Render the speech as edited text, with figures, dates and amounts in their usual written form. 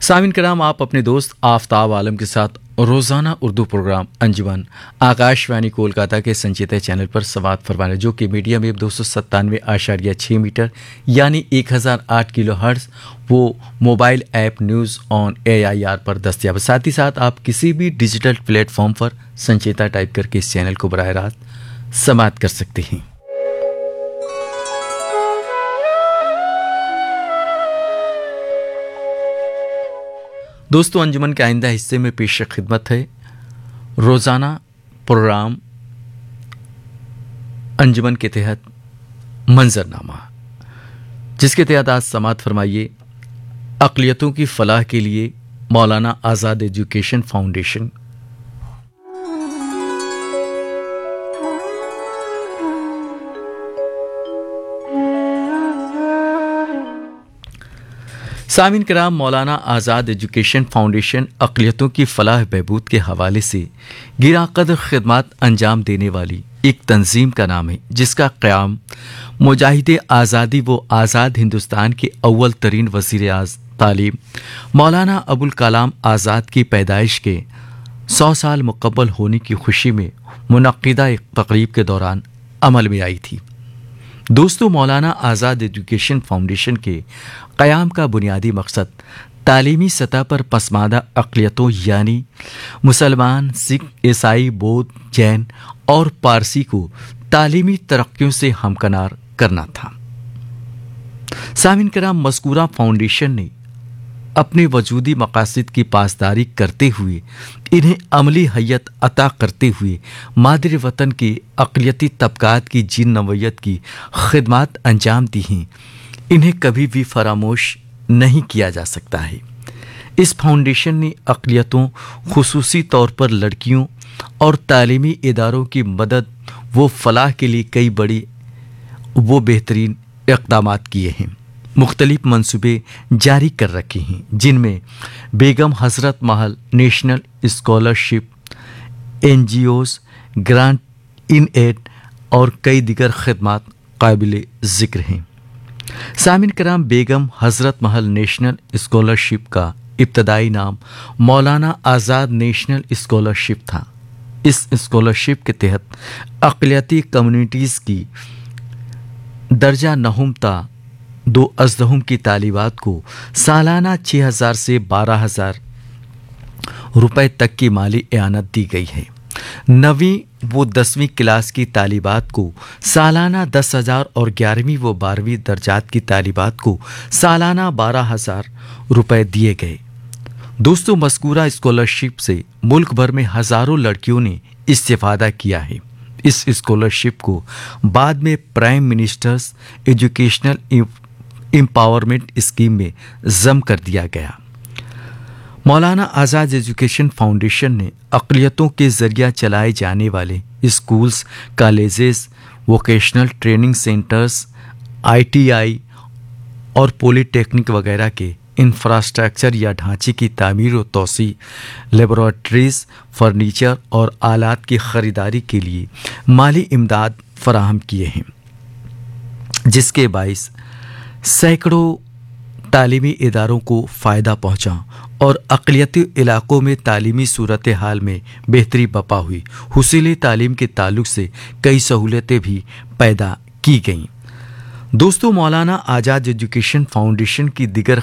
سامعین کرام، آپ اپنے دوست آفتاب عالم کے ساتھ روزانہ اردو پروگرام انجمن آکاش وانی کولکاتہ کے سنچیتہ چینل پر سماعت فرما رہے ہیں، جو کہ میڈیم ویو 297.6 میٹر یعنی 1008 کلو ہرٹز وہ mobile app news on AIR پر دستیاب ہے۔ ساتھ ہی ساتھ آپ کسی بھی ڈیجیٹل پلیٹ فارم پر سنچیتہ ٹائپ کر کے اس چینل کو براہ راست سماعت کر سکتے ہیں۔ دوستو، انجمن کے آئندہ حصے میں پیش خدمت ہے روزانہ پروگرام انجمن کے تحت منظرنامہ، جس کے تحت آج سماعت فرمائیے اقلیتوں کی فلاح کے لیے مولانا آزاد ایجوکیشن فاؤنڈیشن۔ سامعین کرام، مولانا آزاد ایجوکیشن فاؤنڈیشن اقلیتوں کی فلاح بہبود کے حوالے سے گراں قدر خدمات انجام دینے والی ایک تنظیم کا نام ہے، جس کا قیام مجاہد آزادی و آزاد ہندوستان کے اول ترین وزیر تعلیم مولانا ابوالکلام آزاد کی پیدائش کے 100 سال مکمل ہونے کی خوشی میں منعقدہ ایک تقریب کے دوران عمل میں آئی تھی۔ دوستو، مولانا آزاد ایجوکیشن فاؤنڈیشن کے قیام کا بنیادی مقصد تعلیمی سطح پر پسماندہ اقلیتوں یعنی مسلمان، سکھ، عیسائی، بودھ، جین اور پارسی کو تعلیمی ترقیوں سے ہمکنار کرنا تھا۔ سامعین کرام، مذکورہ فاؤنڈیشن نے اپنے وجودی مقاصد کی پاسداری کرتے ہوئے انہیں عملی حیت عطا کرتے ہوئے مادر وطن کے اقلیتی طبقات کی جن نوعیت کی خدمات انجام دی ہیں، انہیں کبھی بھی فراموش نہیں کیا جا سکتا ہے۔ اس فاؤنڈیشن نے اقلیتوں، خصوصی طور پر لڑکیوں اور تعلیمی اداروں کی مدد و فلاح کے لیے کئی بڑی و بہترین اقدامات کیے ہیں، مختلف منصوبے جاری کر رکھے ہیں، جن میں Begum Hazrat Mahal national scholarship, NGOs، grant ان ایڈ اور کئی دیگر خدمات قابل ذکر ہیں۔ سامعین کرام، بیگم حضرت محل نیشنل اسکالرشپ کا ابتدائی نام مولانا آزاد نیشنل اسکالرشپ تھا۔ اس اسکالرشپ کے تحت اقلیتی کمیونٹیز کی درجہ نہم تا دو ازدہم کی طالبات کو سالانہ 6,000 سے 12,000 روپے تک کی مالی اعانت دی گئی ہے۔ 9ویں و 10ویں کلاس کی طالبات کو سالانہ 10,000 اور 11ویں و 12ویں درجات کی طالبات کو سالانہ 12,000 روپے دیے گئے۔ دوستو، مذکورہ اسکالرشپ سے ملک بھر میں ہزاروں لڑکیوں نے استفادہ کیا ہے۔ اس اسکالرشپ کو بعد میں prime ministers educational empowerment scheme میں ضم کر دیا گیا۔ مولانا آزاد ایجوکیشن فاؤنڈیشن نے اقلیتوں کے ذریعہ چلائے جانے والے schools, colleges, vocational training centres, ITI اور پولی ٹیکنک وغیرہ کے انفراسٹرکچر یا ڈھانچے کی تعمیر و توسیع، لیبارٹریز، فرنیچر اور آلات کی خریداری کے لیے مالی امداد فراہم کیے ہیں، جس کے باعث سینکڑوں تعلیمی اداروں کو فائدہ پہنچا اور اقلیتی علاقوں میں تعلیمی صورتحال میں بہتری برپا ہوئی۔ حصول تعلیم کے تعلق سے کئی سہولتیں بھی پیدا کی گئیں۔ دوستو، مولانا آزاد ایجوکیشن فاؤنڈیشن کی دیگر